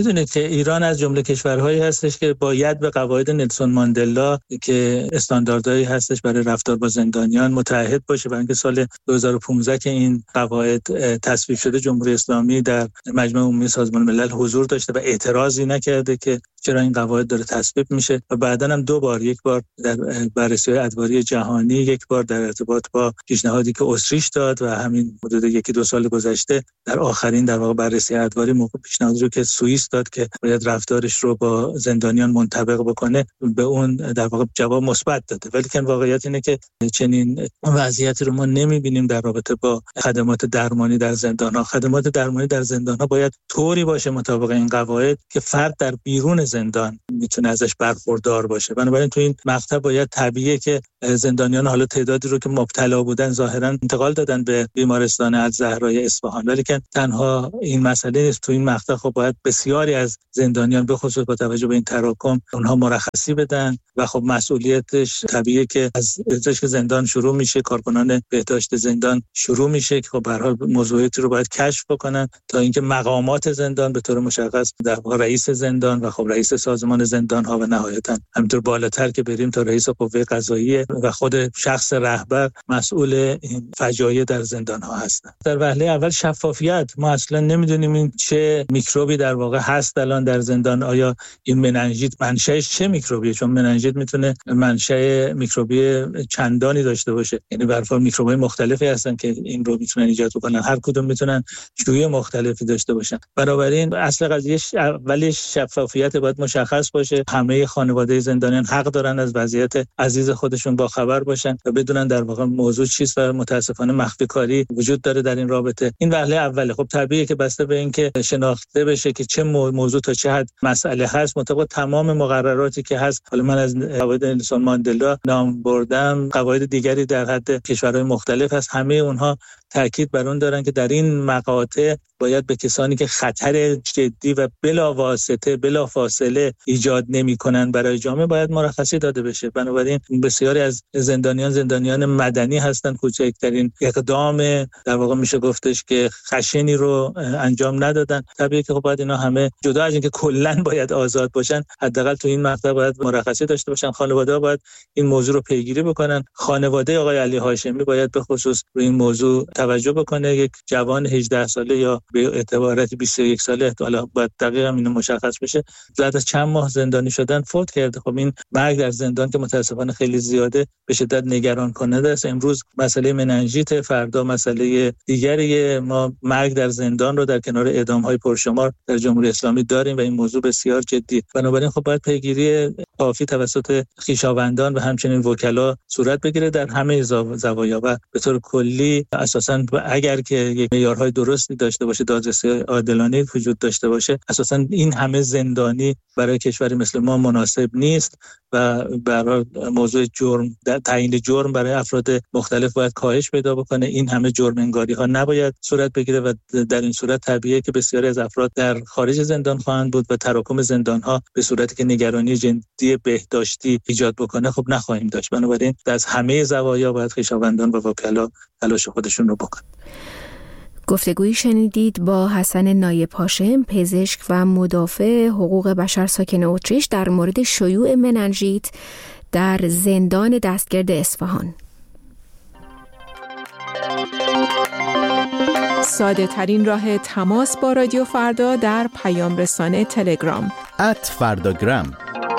میدونید که ایران از جمله کشورهایی هستش که باید به قواعد نلسون ماندلا که استانداردهایی هستش برای رفتار با زندانیان متعهد باشه. برای اینکه سال دو هزار و پانزده که این قواعد تصویب شده، جمهوری اسلامی در مجمع عمومی سازمان ملل حضور داشته و اعتراضی نکرده که چرا این قواعد داره تصویب میشه و بعداً هم دو بار، یک بار در بررسی‌های ادواری جهانی، یک بار در ارتباط با پیشنهادی که اتریش داد و همین حدود یکی دو سال گذشته در آخرین در واقع بررسی ادواری موقع پیشنهادی رو که سوئیس داد که باید رفتارش رو با زندانیان منطبق بکنه، به اون در واقع جواب مثبت داده. ولی که واقعیت اینه که چنین وضعیتی رو ما نمی‌بینیم در رابطه با خدمات درمانی در زندان‌ها. خدمات درمانی در زندان‌ها باید طوری باشه مطابق این قواعد که فرد در بیرون زندان میتونه ازش برخوردار باشه. بنابراین تو این مقطع باید طبیعیه که زندانیان حالا تعدادی رو که مبتلا بودن ظاهرا انتقال دادن به بیمارستان الزهرای اصفهان، ولی که تنها این مسئله نیست. تو این مقطع خب باید بسیاری از زندانیان به خصوص با توجه به این تراکم اونها مرخصی بدن و خب مسئولیتش طبیعیه که از پزشک زندان شروع میشه، کارکنان بهداشت زندان شروع میشه که خب به هر حال موضوعاتی رو باید کشف بکنن تا اینکه مقامات زندان به طور مشخص در واقع رئیس زندان و خب رئیس سازمان زندان ها و نهایتا همینطور بالاتر که بریم تا رئیس قوه قضاییه و خود شخص رهبر مسئول این فجایع در زندان ها هستن. در وهله اول شفافیت، ما اصلا نمیدونیم این چه میکروبی در واقع هست الان در زندان. آیا این مننژیت منشأش چه میکروبیه؟ چون مننژیت میتونه منشأ میکروبی چندانی داشته باشه، یعنی به هر حال میکروب‌های مختلفی هستن که این رو میتونن ایجاد کنن، هر کدوم میتونن شیوع مختلفی داشته باشن. بنابراین اصل قضیه اولیش شفافیت باید مشخص باشه. همه خانواده زندانیان حق دارن از وضعیت عزیز خودشون با خبر باشن و بدونن در واقع موضوع چیست و متاسفانه مخفی کاری وجود داره در این رابطه. این وهله اوله. خب طبیعیه که بسته به اینکه شناخته بشه که چه موضوع تا چه حد مسئله هست مطابق تمام مقرراتی که هست. حالا من از قواعد نلسون ماندلا نام بردم، قواعد دیگری در حد کشورهای مختلف هست، همه اونها تاکید بر اون دارن که در این مقاطع باید به کسانی که خطر جدی و بلا واسطه بلا فاصله ایجاد نمی‌کنن برای جامعه باید مرخصی داده بشه. بنابراین بسیاری از زندانیان زندانیان مدنی هستند، کوچکترین اقدام در واقع میشه گفتش که خشنی رو انجام ندادن. طبیعیه که خب باید اینا همه جدا از اینکه کلاً باید آزاد باشن، حداقل تو این مقطع باید مرخصی داشته باشن. خانواده‌ها باید این موضوع رو پیگیری بکنن. خانواده آقای علی هاشمی باید به خصوص روی این موضوع توجه بکنه. یک جوان هجده ساله یا به اعتبارات بیست و یک ساله، حالا باید دقیقاً اینو مشخص بشه، بعد از چند ماه زندانی شدن فوت کرده. خب این مرگ در زندان که متاسفانه خیلی زیاده به شدت نگران کننده است. امروز مسئله مننژیت، فردا مسئله دیگری. ما مرگ در زندان رو در کنار اعدام‌های پرشمار در جمهوری اسلامی داریم و این موضوع بسیار جدی. بنابراین خب باید پیگیری کافی توسط خویشاوندان و همچنین وکلا صورت بگیره در همه زوایا و به طور کلی اساساً اگر که یک معیارهای درستی داشته باشه، دادرسی عادلانه وجود داشته باشه، اساساً این همه زندانی برای کشوری مثل ما مناسب نیست و برای موضوع جرم، تعیین جرم برای افراد مختلف باید کاهش پیدا بکنه. این همه جرم انگاری ها نباید صورت بگیره و در این صورت طبیعیه که بسیاری از افراد در خارج زندان خواهند بود و تراکم زندان ها به صورتی که نگرانی جدی بهداشتی ایجاد بکنه خب نخواهیم داشت. بنابراین از همه زوایا باید خویشاوندان و وکلا تلاش خودشون رو بکنن. گفتگویی شنیدید با حسن نایب هاشم، پزشک و مدافع حقوق بشر ساکن اتریش در مورد شیوع مننژیت در زندان دستگرد اصفهان. ساده ترین راه تماس با رادیو فردا در پیام رسانه تلگرام ات فرداگرام.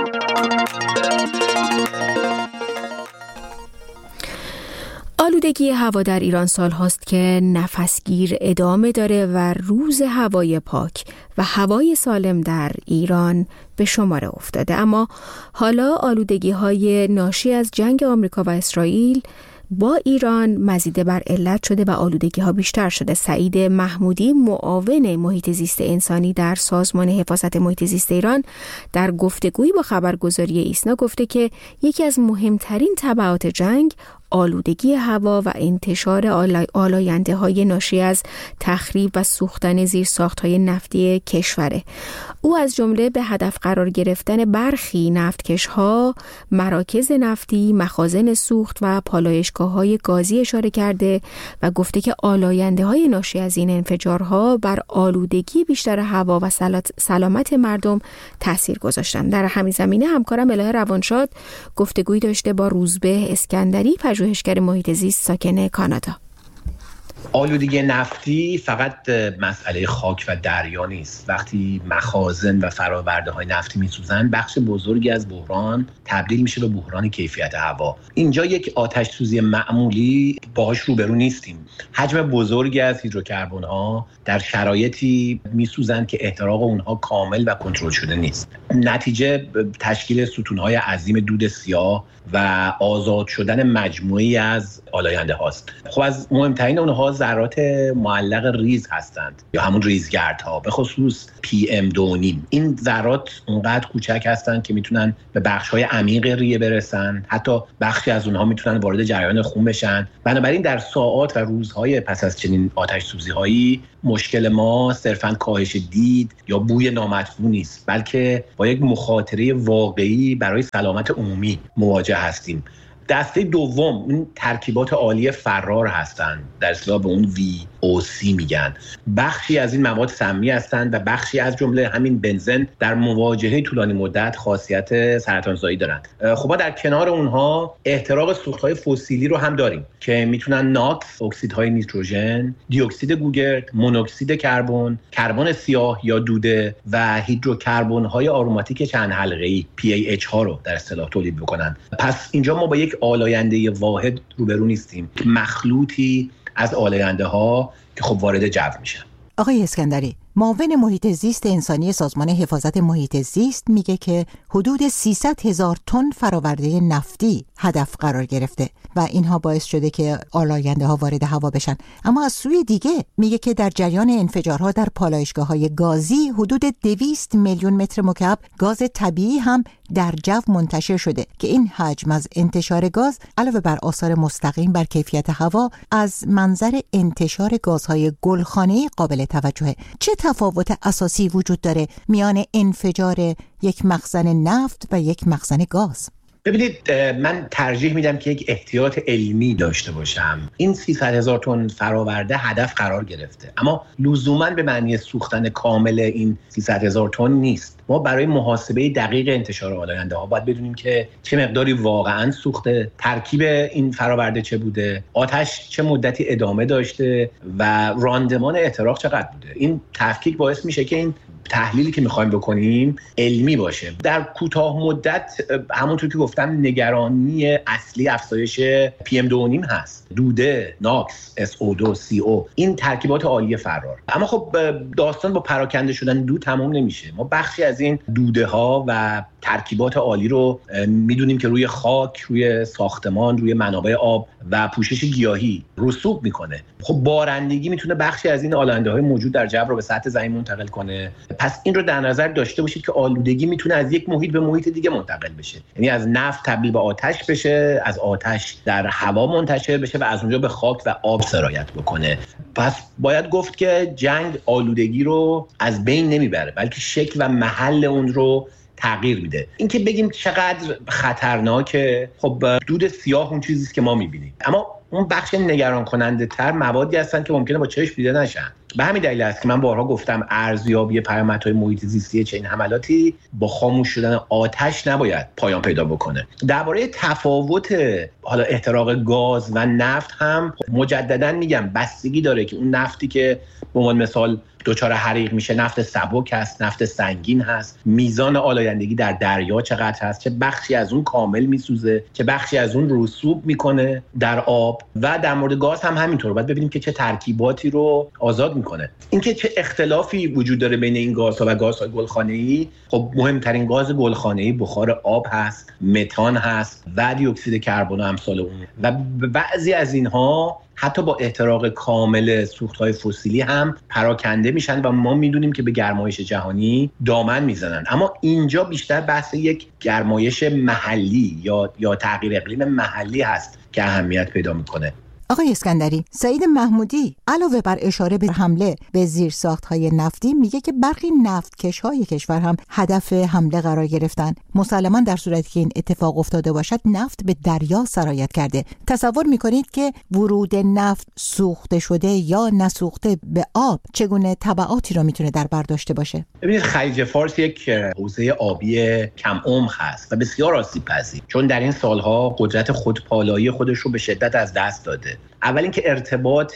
آلودگی هوا در ایران سال هاست که نفسگیر ادامه داره و روز هوای پاک و هوای سالم در ایران به شماره افتاده. اما حالا آلودگی های ناشی از جنگ آمریکا و اسرائیل با ایران مزیده بر علت شده و آلودگی ها بیشتر شده. سعید محمودی، معاون محیط زیست انسانی در سازمان حفاظت محیط زیست ایران، در گفتگویی با خبرگزاری ایسنا گفته که یکی از مهمترین تبعات جنگ آلودگی هوا و انتشار آلاینده های ناشی از تخریب و سوختن زیرساخت‌های نفتی کشوره. او از جمله به هدف قرار گرفتن برخی نفتکش‌ها، مراکز نفتی، مخازن سوخت و پالایشگاه‌های گازی اشاره کرده و گفته که آلاینده‌های ناشی از این انفجارها بر آلودگی بیشتر هوا و سلامت مردم تاثیر گذاشتن. در همین زمینه همکارم الهه روانشاد گفتگویی داشته با روزبه اسکندری، پژوهشگر محیط زیست ساکن کانادا. آلودگی نفتی فقط مسئله خاک و دریا نیست. وقتی مخازن و فرآورده‌های نفتی میسوزن، بخش بزرگی از بحران تبدیل میشه به بحران کیفیت هوا. اینجا یک آتش سوزی معمولی باهاش روبرو نیستیم. حجم بزرگی از هیدروکربن‌ها در شرایطی میسوزن که احتراق اونها کامل و کنترل شده نیست. نتیجه تشکیل ستون‌های عظیم دود سیاه و آزاد شدن مجموعی از آلاینده هاست. خب از مهمترین اونها ذرات معلق ریز هستند یا همون ریزگردها، به خصوص پی ام دو و نیم. این ذرات اونقدر کوچک هستند که میتونن به بخش‌های عمیق ریه برسن، حتی بخشی از اونها میتونن وارد جریان خون بشن. بنابراین در ساعات و روزهای پس از چنین آتش سوزی‌هایی مشکل ما صرفاً کاهش دید یا بوی نامطبوع نیست، بلکه با یک مخاطره واقعی برای سلامت عمومی مواجه هستیم. دسته دوم این ترکیبات عالی فرار هستند، در اصطلاح به اون وی او سی میگن. بخشی از این مواد سمی هستند و بخشی از جمله همین بنزن در مواجهه طولانی مدت خاصیت سرطانزایی دارند. خب ما در کنار اونها احتراق سوخت‌های فسیلی رو هم داریم که میتونن ناکس، اکسیدهای نیتروژن، دی اکسید گوگرد، مونوکسید کربن، کربن سیاه یا دوده و هیدروکربن‌های آروماتیک چند حلقه‌ای پی ای اچ ها رو در اصطلاح تولید میکنن. پس اینجا ما با یک آلاینده واحد روبرو نیستیم، مخلوطی از آلاینده ها که خب وارد جو میشن. آقای اسکندری، معاون محیط زیست انسانی سازمان حفاظت محیط زیست میگه که حدود سیصد هزار تن فراورده نفتی هدف قرار گرفته و اینها باعث شده که آلاینده ها وارد هوا بشن. اما از سوی دیگه میگه که در جریان انفجارها در پالایشگاه‌های گازی حدود دویست میلیون متر مکعب گاز طبیعی هم در جو منتشر شده که این حجم از انتشار گاز علاوه بر آثار مستقیم بر کیفیت هوا، از منظر انتشار گازهای گلخانه‌ای قابل توجهه. چه تفاوت اساسی وجود داره میان انفجار یک مخزن نفت و یک مخزن گاز؟ ببینید، من ترجیح میدم که یک احتیاط علمی داشته باشم. این سیصد هزار تن فراورده هدف قرار گرفته، اما لزوماً به معنی سوختن کامل این سیصد هزار تن نیست. ما برای محاسبه دقیق انتشار آلاینده ها باید بدونیم که چه مقداری واقعاً سوخته، ترکیب این فراورده چه بوده، آتش چه مدتی ادامه داشته و راندمان احتراق چقدر بوده. این تفکیک باعث میشه که این تحلیلی که میخوایم بکنیم علمی باشه. در کوتاه مدت همونطور که گفتم نگرانی اصلی افزایش پی ام دو و نیم هست، دوده، ناکس، اس او دو، سی او، این ترکیبات عالی فرار. اما خب داستان با پراکنده شدن دود تمام نمیشه. ما بخشی از این دوده ها و ترکیبات عالی رو میدونیم که روی خاک، روی ساختمان، روی منابع آب و پوشش گیاهی رسوب میکنه. خب بارندگی میتونه بخشی از این آلاینده های موجود در جو رو به سطح زمین منتقل کنه. پس این رو در نظر داشته باشید که آلودگی میتونه از یک محیط به محیط دیگه منتقل بشه، یعنی از نفت تبدیل به آتش بشه، از آتش در هوا منتشر بشه و از اونجا به خاک و آب سرایت بکنه. پس باید گفت که جنگ آلودگی رو از بین نمیبره، بلکه شکل و محل اون رو تغییر میده. اینکه بگیم چقدر خطرناکه، خب دود سیاه اون چیزیست که ما میبینیم، اما اون بخش نگران کننده تر موادی هستن که ممکنه با چشم دیده نشن. به همین دلیل است که من بارها گفتم ارزیابی پیامدهای محیط زیستی چنین حملاتی با خاموش شدن آتش نباید پایان پیدا بکنه. درباره تفاوت حالا احتراق گاز و نفت هم مجددا میگم بستگی داره که اون نفتی که به عنوان مثال دچار حریق میشه نفت سبک هست، نفت سنگین هست، میزان آلایندگی در دریا چقدر هست، چه بخشی از اون کامل میسوزه، چه بخشی از اون رسوب میکنه در آب. و در مورد گاز هم همینطور باید ببینیم که چه ترکیباتی رو آزاد میکنه. اینکه چه اختلافی وجود داره بین این گازها و گازهای گلخانه‌ای، خب مهمترین گاز گلخانه‌ای بخار آب هست، متان هست و دی اکسید کربن و امثال اون، و بعضی از اینها حتی با احتراق کامل سوختهای فسیلی هم پراکنده میشن و ما میدونیم که به گرمایش جهانی دامن میزنن. اما اینجا بیشتر بحث یک گرمایش محلی یا یا تغییر اقلیم محلی هست که اهمیت پیدا میکنه. آقای اسکندری، سعید محمودی علاوه بر اشاره به حمله به زیرساخت‌های نفتی میگه که برخی نفتکش‌های کشور هم هدف حمله قرار گرفتن. مسلماً در صورتی که این اتفاق افتاده باشد نفت به دریا سرایت کرده. تصور میکنید که ورود نفت سوخته شده یا نسوخته به آب چگونه تبعاتی را میتونه در بر داشته باشه؟ ببینید خلیج فارس یک حوزه آبی کم عمق هست و بسیار آسیب‌پذیر، چون در این سالها قدرت خودپالایی خودش رو به شدت از دست داده. اول اینکه ارتباط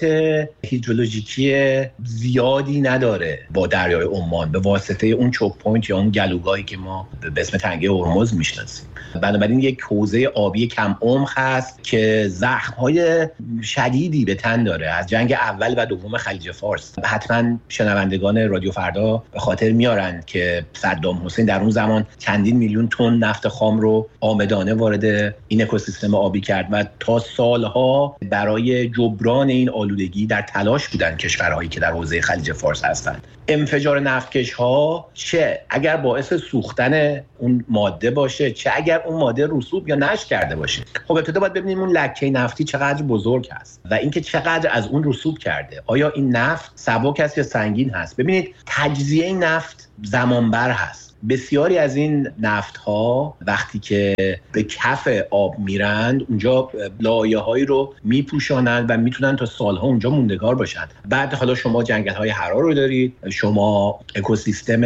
هیدرولوژیکی زیادی نداره با دریای عمان به واسطه اون چوک پوینت یا اون گلوگاهی که ما به اسم تنگه هرمز میشناسیم. بنابراین یک حوزه آبی کم عمق هست که زخم‌های شدیدی به تن داره از جنگ اول و دوم خلیج فارس. حتما شنوندگان رادیو فردا به خاطر میارن که صدام حسین در اون زمان چندین میلیون تن نفت خام رو آمدانه وارد این اکوسیستم آبی کرد و تا سالها برای جبران این آلودگی در تلاش بودن کشورهایی که در حوزه خلیج فارس هستند. انفجار نفتکش‌ها چه اگر باعث سوختن اون ماده باشه، چه اگر اون ماده رسوب یا نشت کرده باشه. خب ابتدا باید ببینیم اون لکه نفتی چقدر بزرگ هست و اینکه چقدر از اون رسوب کرده. آیا این نفت سبک است یا سنگین هست؟ ببینید تجزیه نفت زمانبر هست. بسیاری از این نفت‌ها وقتی که به کف آب میرند اونجا لایه‌هایی رو میپوشانند و میتونن تا سالها اونجا موندگار باشند. بعد حالا شما جنگل‌های حرار رو دارید، شما اکوسیستم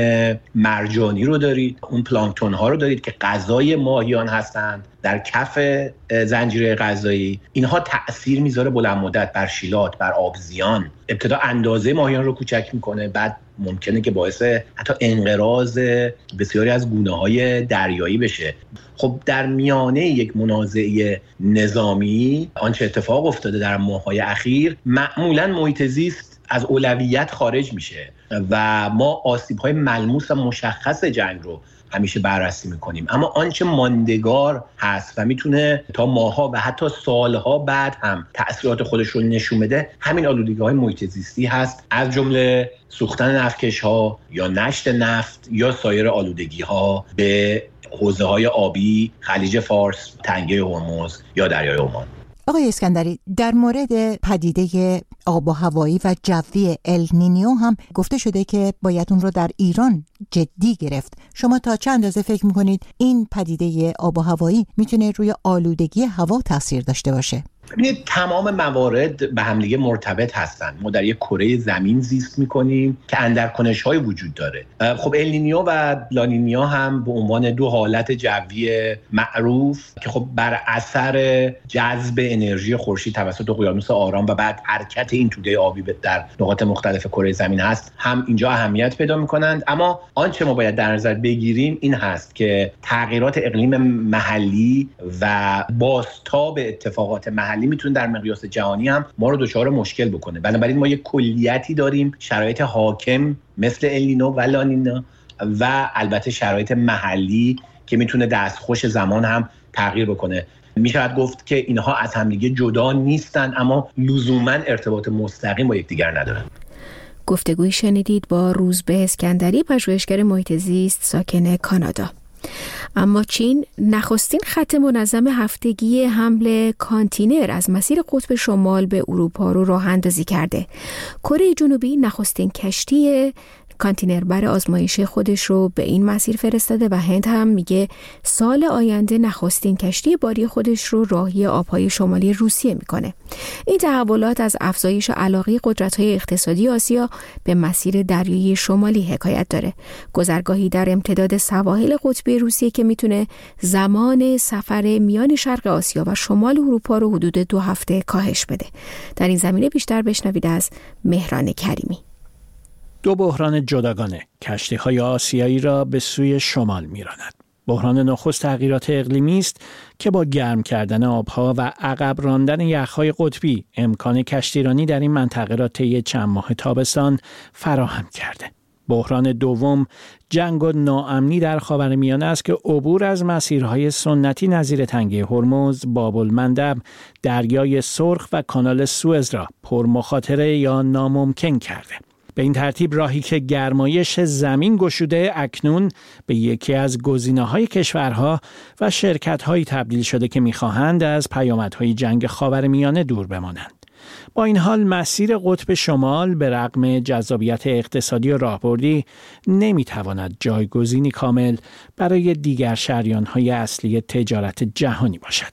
مرجانی رو دارید، اون پلانکتون‌ها رو دارید که غذای ماهیان هستند در کف زنجیره غذایی. اینها تأثیر میذاره بلند مدت بر شیلات، بر آبزیان. ابتدا اندازه ماهیان رو کوچک میکنه، بعد ممکنه که باعث حتی انقراض بسیاری از گونه‌های دریایی بشه. خب در میانه یک منازعه نظامی آنچه اتفاق افتاده در ماه‌های اخیر، معمولاً محیط زیست از اولویت خارج میشه و ما آسیب‌های ملموس و مشخص جنگ رو همیشه بررسی میکنیم. اما آنچه ماندگار هست و میتونه تا ماها و حتی سالها بعد هم تأثیرات خودش رو نشون بده، همین آلودگی‌های محیط زیستی هست، از جمله سوختن نفتکش‌ها یا نشت نفت یا سایر آلودگی‌ها به حوزه‌های آبی خلیج فارس، تنگه هرمز یا دریای عمان. آقای اسکندری، در مورد پدیده آب و هوایی و جوی النینیو هم گفته شده که باید اون رو در ایران جدی گرفت. شما تا چند اندازه فکر میکنید این پدیده آب و هوایی میتونه روی آلودگی هوا تاثیر داشته باشه؟ ببینید تمام موارد به هم دیگه مرتبط هستن. ما در یک کره زمین زیست میکنیم که اندرکنش‌های وجود داره. خب النینیو و لانینیا هم به عنوان دو حالت جوی معروف که خب بر اثر جذب انرژی خورشید توسط اقیانوس آرام و بعد حرکت این توده آبی در نقاط مختلف کره زمین هست، هم اینجا اهمیت پیدا میکنند. اما آنچه ما باید در نظر بگیریم این هست که تغییرات اقلیم محلی و بازتاب اتفاقات محلی میتونه در مقیاس جهانی هم ما رو دچار مشکل بکنه. بنابراین ما یک کلیتی داریم، شرایط حاکم مثل النینو و لانینا و البته شرایط محلی که میتونه دستخوش زمان هم تغییر بکنه. میشود گفت که اینها از همدیگه جدا نیستن اما لزوما ارتباط مستقیم با یکدیگر ندارن. گفتگوی شنیدید با روزبه اسکندری، پژوهشگر محیط زیست ساکن کانادا. اما چین نخستین خط منظم هفتگی حمل کانتینر از مسیر قطب شمال به اروپا رو راه اندازی کرده. کره جنوبی نخستین کشتی کانتینر بر آزمایش خودش رو به این مسیر فرستاده و هند هم میگه سال آینده نخستین کشتی باری خودش رو راهی آبهای شمالی روسیه میکنه. این تحولات از افزایش علاقه قدرت‌های اقتصادی آسیا به مسیر دریایی شمالی حکایت داره. گذرگاهی در امتداد سواحل قطبی روسیه که میتونه زمان سفر میان شرق آسیا و شمال اروپا رو حدود دو هفته کاهش بده. در این زمینه بیشتر بشنوید از مهران کریمی. دو بحران جداگانه کشتی‌های آسیایی را به سوی شمال می‌راند. بحران نخست تغییرات اقلیمی است که با گرم کردن آبها و عقب راندن یخ‌های قطبی امکان کشتیرانی در این منطقه را طی چند ماه تابستان فراهم کرده. بحران دوم جنگ و ناامنی در خاورمیانه است که عبور از مسیرهای سنتی نظیر تنگه هرمز، باب المندب، دریای سرخ و کانال سوئز را پرمخاطره یا ناممکن کرده. به این ترتیب راهی که گرمایش زمین گشوده اکنون به یکی از گزینه‌های کشورها و شرکت‌هایی تبدیل شده که می‌خواهند از پیامدهای جنگ خاورمیانه دور بمانند. با این حال مسیر قطب شمال به رغم جذابیت اقتصادی و راهبردی نمی‌تواند جایگزینی کامل برای دیگر شریان‌های اصلی تجارت جهانی باشد.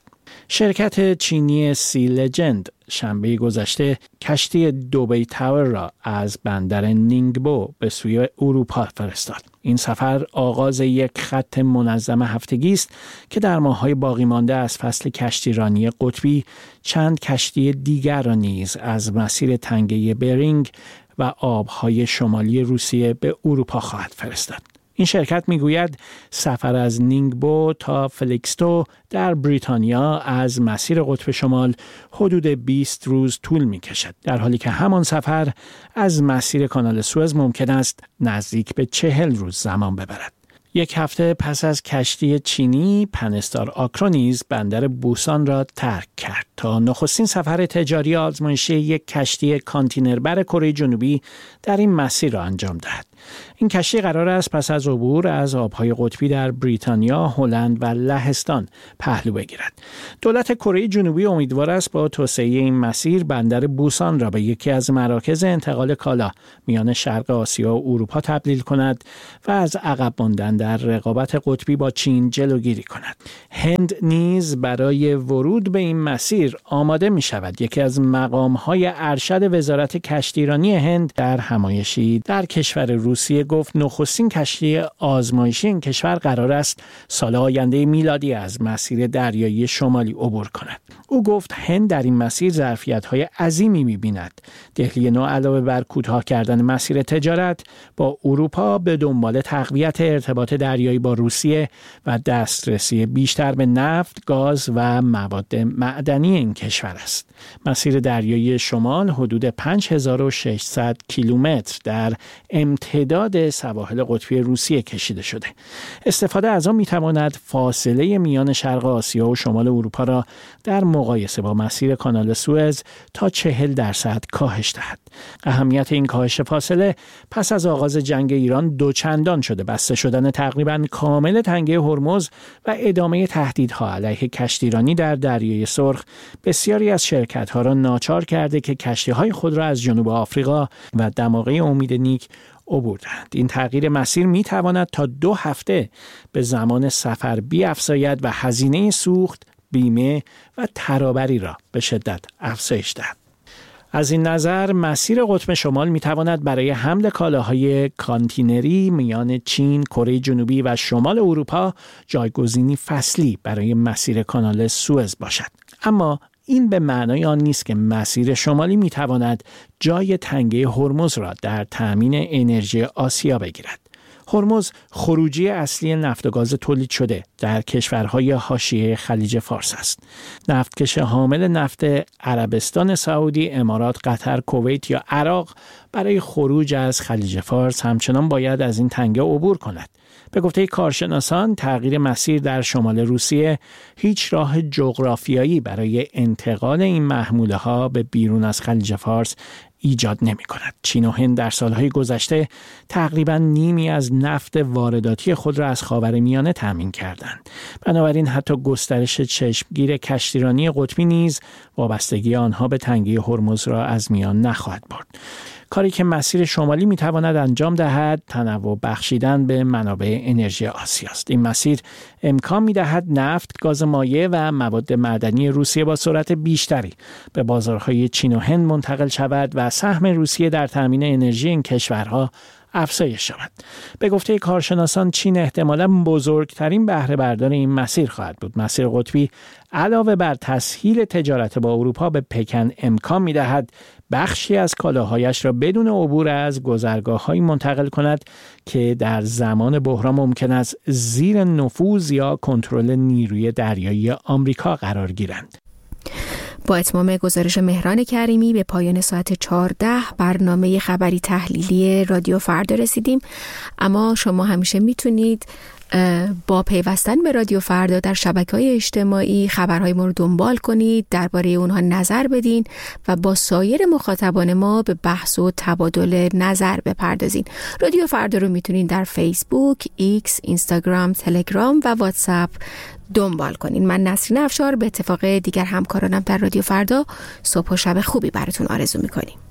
شرکت چینی سی لجند شنبه گذشته کشتی دبی تاور را از بندر نینگبو به سوی اروپا فرستاد. این سفر آغاز یک خط منظم هفتگی است که در ماه‌های باقی مانده از فصل کشتیرانی قطبی چند کشتی دیگر را نیز از مسیر تنگه برینگ و آب‌های شمالی روسیه به اروپا خواهد فرستاد. این شرکت میگوید سفر از نینگبو تا فلیکستو در بریتانیا از مسیر قطب شمال حدود بیست روز طول میکشد، در حالی که همان سفر از مسیر کانال سوئز ممکن است نزدیک به چهل روز زمان ببرد. یک هفته پس از کشتی چینی پنستار آکرونیز بندر بوسان را ترک کرد تا نخستین سفر تجاری آزمایشی یک کشتی کانتینربر کره جنوبی در این مسیر را انجام دهد. این کشتی قرار است پس از عبور از آبهای قطبی در بریتانیا، هلند و لهستان پهلو بگیرد. دولت کره جنوبی امیدوار است با توسعه این مسیر بندر بوسان را به یکی از مراکز انتقال کالا میان شرق آسیا و اروپا تبدیل کند و از عقب ماندن در رقابت قطبی با چین جلوگیری کند. هند نیز برای ورود به این مسیر آماده می شود. یکی از مقام‌های ارشد وزارت کشتیرانی هند در همایشی در کشور روسیه گفت نخستین کشتی آزمایشی این کشور قرار است سال آینده میلادی از مسیر دریایی شمالی عبور کند. او گفت هند در این مسیر ظرفیت‌های عظیمی می‌بیند. دهلی نو علاوه بر کوتاه کردن مسیر تجارت با اروپا به دنبال تقویت ارتباط دریایی با روسیه و دسترسی بیشتر به نفت، گاز و مواد معدنی این کشور است. مسیر دریایی شمال حدود پنج هزار و ششصد کیلومتر در امتداد سواحل قطبی روسیه کشیده شده. استفاده از آن می‌تواند فاصله میان شرق آسیا و شمال اروپا را در مقایسه با مسیر کانال سوئز تا چهل درصد کاهش دهد. اهمیت این کاهش فاصله پس از آغاز جنگ ایران دوچندان شده. بسته شدن تقریباً کامل تنگه هرمز و ادامه تهدیدها علیه کشتیرانی در دریای سرخ بسیاری از شرکت‌ها را ناچار کرده که کشتی‌های خود را از جنوب آفریقا و دماغه امید نیک عبور دهند. این تغییر مسیر می تواند تا دو هفته به زمان سفر بیفزاید و هزینه سوخت، بیمه و ترابری را به شدت افزایش دهد. از این نظر مسیر قطب شمال می تواند برای حمل کالاهای کانتینری میان چین، کره جنوبی و شمال اروپا جایگزینی فصلی برای مسیر کانال سوئز باشد. اما این به معنای آن نیست که مسیر شمالی می تواند جای تنگه هرمز را در تأمین انرژی آسیا بگیرد. هرمز خروجی اصلی نفت و گاز تولید شده در کشورهای حاشیه خلیج فارس است. نفتکش حامل نفت عربستان سعودی، امارات، قطر، کویت یا عراق برای خروج از خلیج فارس همچنان باید از این تنگه عبور کند. به گفته کارشناسان تغییر مسیر در شمال روسیه هیچ راه جغرافیایی برای انتقال این محموله ها به بیرون از خلیج فارس ایجاد نمی کند. چین و هند در سالهای گذشته تقریبا نیمی از نفت وارداتی خود را از خاورمیانه تامین کردند. بنابراین حتی گسترش چشمگیر کشتیرانی قطبی نیز وابستگی آنها به تنگه هرمز را از میان نخواهد برد. کاری که مسیر شمالی میتواند انجام دهد تنوع بخشیدن به منابع انرژی آسیا است. این مسیر امکان میدهد نفت، گاز مایع و مواد معدنی روسیه با سرعت بیشتری به بازارهای چین و هند منتقل شود و سهم روسیه در تامین انرژی این کشورها افزایش یابد. به گفته کارشناسان چین احتمالاً بزرگترین بهره بردار این مسیر خواهد بود. مسیر قطبی علاوه بر تسهیل تجارت با اروپا به پکن امکان می‌دهد بخشی از کالاهایش را بدون عبور از گذرگاه‌هایی منتقل کند که در زمان بحران ممکن است زیر نفوذ یا کنترل نیروی دریایی آمریکا قرار گیرند. با اتمام گزارش مهران کریمی به پایان ساعت چهارده برنامه خبری تحلیلی رادیو فردا رسیدیم. اما شما همیشه میتونید با پیوستن به رادیو فردا در شبکه‌های اجتماعی خبرهای ما رو دنبال کنید، درباره اونها نظر بدین و با سایر مخاطبان ما به بحث و تبادل نظر بپردازین. رادیو فردا رو میتونید در فیسبوک، ایکس، اینستاگرام، تلگرام و واتساپ دنبال کنین. من نسرین افشار به اتفاق دیگر همکارانم در رادیو فردا صبح و شب خوبی براتون آرزو میکنیم.